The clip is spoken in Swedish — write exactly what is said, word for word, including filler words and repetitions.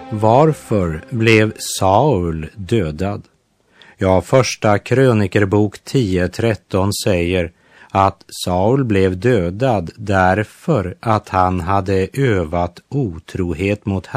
Varför blev Saul dödad? Ja, första krönikerbok tio tretton säger att Saul blev dödad därför att han hade övat otrohet mot